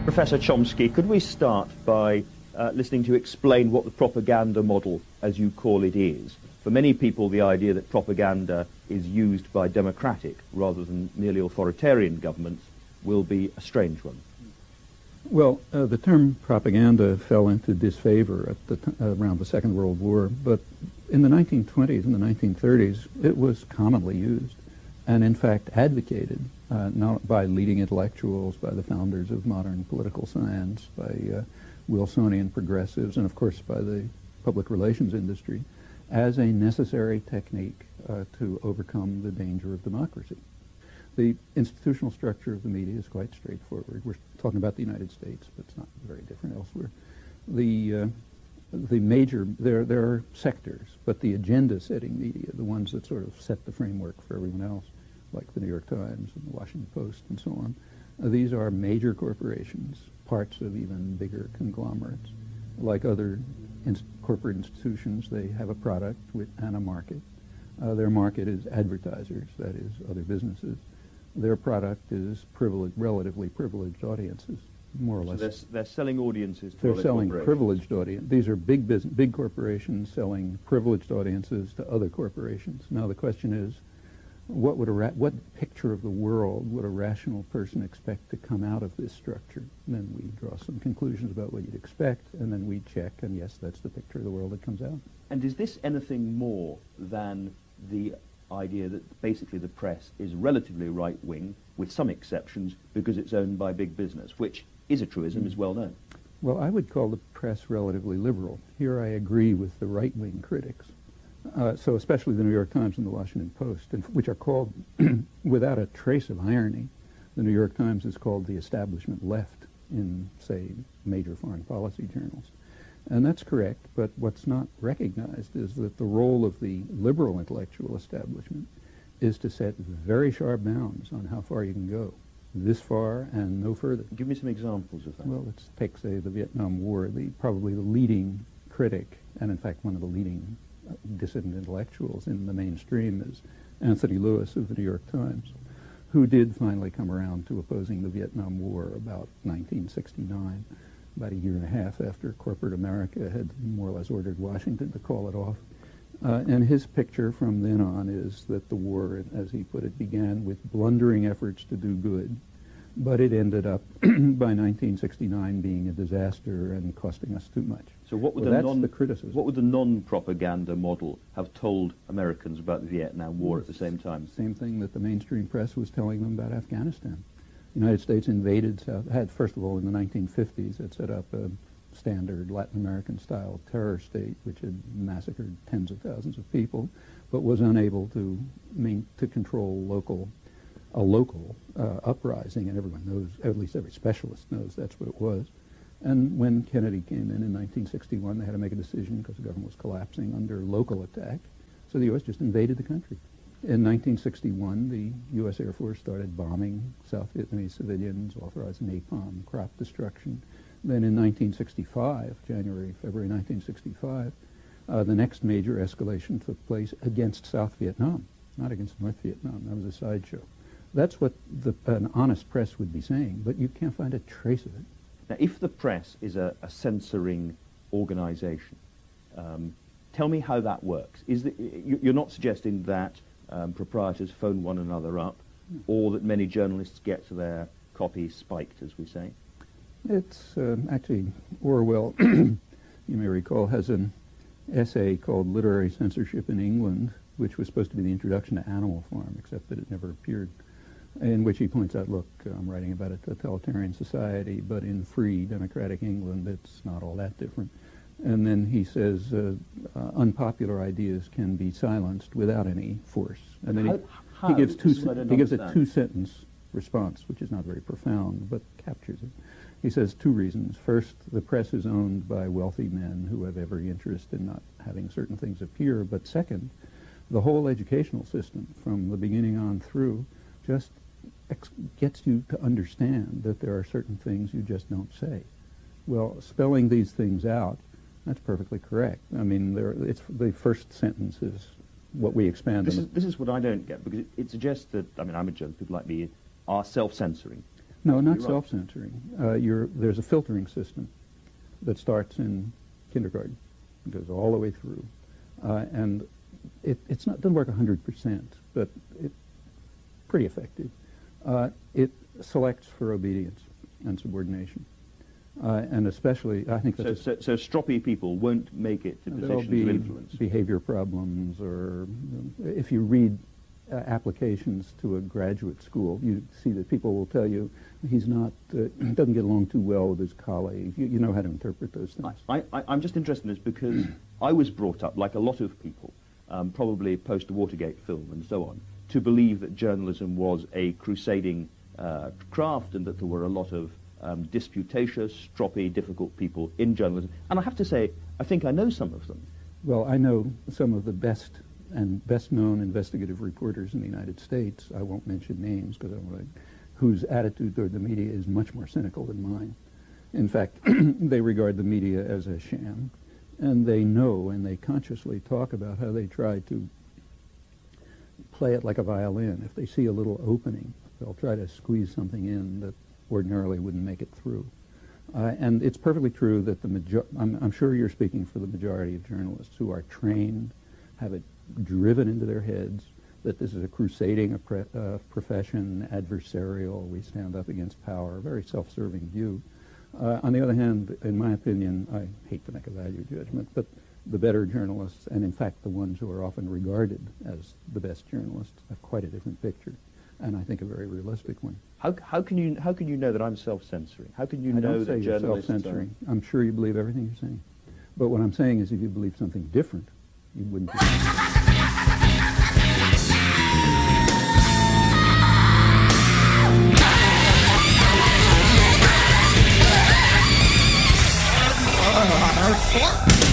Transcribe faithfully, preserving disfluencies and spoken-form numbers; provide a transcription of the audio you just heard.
Professor Chomsky, could we start by uh, listening to you explain what the propaganda model, as you call it, is? For many people, the idea that propaganda is used by democratic rather than merely authoritarian governments will be a strange one. Well, uh, the term propaganda fell into disfavor at the t uh, around the Second World War, but in the nineteen twenties and the nineteen thirties, it was commonly used, and in fact advocated, uh, not by leading intellectuals, by the founders of modern political science, by uh, Wilsonian progressives, and of course by the public relations industry, as a necessary technique uh, to overcome the danger of democracy. The institutional structure of the media is quite straightforward. We're talking about the United States, but it's not very different elsewhere. The, uh, the major, there, there are sectors, but the agenda-setting media, the ones that sort of set the framework for everyone else, like the New York Times and the Washington Post and so on, uh, these are major corporations, parts of even bigger conglomerates. Like other inst corporate institutions, they have a product with, and a market. Uh, their market is advertisers, that is, other businesses. Their product is privileged, relatively privileged audiences, more or so less. They're, they're selling audiences to They're other selling corporations. privileged audience. These are big business, big corporations selling privileged audiences to other corporations. Now the question is, what would a ra what picture of the world would a rational person expect to come out of this structure? And then we draw some conclusions about what you'd expect, and then we check, and yes, that's the picture of the world that comes out. And is this anything more than the idea that basically the press is relatively right-wing, with some exceptions, because it's owned by big business, which is a truism, mm. is well known? Well, I would call the press relatively liberal. Here I agree with the right-wing critics. Uh, so especially the New York Times and the Washington Post, and which are called, without a trace of irony, the New York Times is called the establishment left in, say, major foreign policy journals. And that's correct, but what's not recognized is that the role of the liberal intellectual establishment is to set very sharp bounds on how far you can go, this far and no further. Give me some examples of that. Well, let's take, say, the Vietnam War. The, probably the leading critic, and in fact one of the leading uh, dissident intellectuals in the mainstream, is Anthony Lewis of the New York Times, who did finally come around to opposing the Vietnam War about nineteen sixty-nine. About a year and a half after corporate America had more or less ordered Washington to call it off. Uh, and his picture from then on is that the war, as he put it, began with blundering efforts to do good, but it ended up by nineteen sixty-nine being a disaster and costing us too much. So what would well, the that's non the criticism. What would the non-propaganda model have told Americans about the Vietnam War at the same time? Same thing that the mainstream press was telling them about Afghanistan. The United States invaded South, had, first of all, in the nineteen fifties, it set up a standard Latin American-style terror state, which had massacred tens of thousands of people, but was unable to main, to control local, a local uh, uprising, and everyone knows, at least every specialist knows that's what it was. And when Kennedy came in in nineteen sixty-one, they had to make a decision because the government was collapsing under local attack, so the U S just invaded the country. In nineteen sixty-one, the U S Air Force started bombing South Vietnamese civilians, authorized napalm, crop destruction. Then in nineteen sixty-five, January, February nineteen sixty-five, uh, the next major escalation took place against South Vietnam, not against North Vietnam. That was a sideshow. That's what the, an honest press would be saying, but you can't find a trace of it. Now, if the press is a, a censoring organization, um, tell me how that works. Is the, you're not suggesting that Um, proprietors phone one another up, or that many journalists get to their copy spiked, as we say? It's uh, actually, Orwell, you may recall, has an essay called Literary Censorship in England, which was supposed to be the introduction to Animal Farm, except that it never appeared, in which he points out, look, I'm writing about a totalitarian society, but in free democratic England, it's not all that different. And then he says uh, uh, unpopular ideas can be silenced without any force. And then how, he, how? he gives two he gives understand. a two-sentence response, which is not very profound, but captures it. He says two reasons. First, the press is owned by wealthy men who have every interest in not having certain things appear. But second, the whole educational system, from the beginning on through, just ex gets you to understand that there are certain things you just don't say. Well, spelling these things out, that's perfectly correct. I mean, there, it's the first sentence is what we expand this on. Is, this is what I don't get, because it, it suggests that, I mean, I'm a journalist, people like me are self-censoring. No, not You're right. self-censoring. Uh, you're, there's a filtering system that starts in kindergarten, it goes all the way through, uh, and it it's not doesn't work one hundred percent, but it's pretty effective. Uh, it selects for obedience and subordination, uh, and especially I think So, that's so, so stroppy people won't make it to there'll positions be of influence. behavior problems, or you know, if you read uh, applications to a graduate school, you see that people will tell you he's not, uh, doesn't get along too well with his colleagues. You, you know how to interpret those things. I, I, I'm just interested in this because I was brought up, like a lot of people, um, probably post the Watergate film and so on, to believe that journalism was a crusading uh, craft and that there were a lot of um, disputatious, stroppy, difficult people in journalism. And I have to say, I think I know some of them. Well, I know some of the best and best-known investigative reporters in the United States. I won't mention names because I don't want to, whose attitude toward the media is much more cynical than mine. In fact, they regard the media as a sham, and they know and they consciously talk about how they try to play it like a violin. If they see a little opening, they'll try to squeeze something in that ordinarily wouldn't make it through. Uh, and it's perfectly true that the major I'm, I'm sure you're speaking for the majority of journalists who are trained, have it driven into their heads that this is a crusading a pre uh, profession, adversarial, we stand up against power, a very self-serving view. Uh, on the other hand, in my opinion, I hate to make a value judgment, but the better journalists, and in fact the ones who are often regarded as the best journalists, have quite a different picture, and I think a very realistic one. How, how, can, you, how can you know that I'm self-censoring? How can you I know don't say that you're journalists self-censoring. I'm sure you believe everything you're saying. But what I'm saying is if you believe something different, you wouldn't be. Oh,